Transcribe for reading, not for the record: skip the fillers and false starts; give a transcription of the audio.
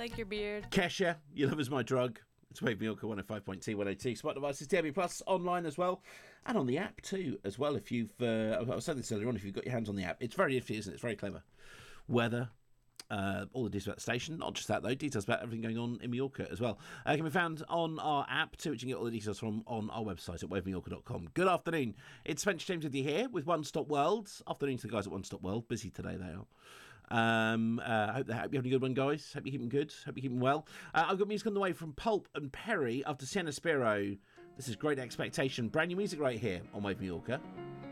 like your beard. Kesha, your love is my drug. It's Wave Mallorca 105.2, 102. Smart devices, DAB+, online as well. And on the app too, as well. If you've, I was saying this earlier on, if you've got your hands on the app. It's very nifty, isn't it? It's very clever. Weather. All the details about the station. Not just that, though. Details about everything going on in Mallorca as well. Can be found on our app, too, which you can get all the details from on our website at wavemallorca.com. Good afternoon. It's Spencer James with you here with One Stop World. Afternoon to the guys at One Stop World. Busy today, they are. Hope you're having a good one, guys. Hope you're keeping good. Hope you're keeping well. I've got music on the way from Pulp and Perry after Sienna Spiro. This is Great Expectation. Brand new music right here on Wave Mallorca.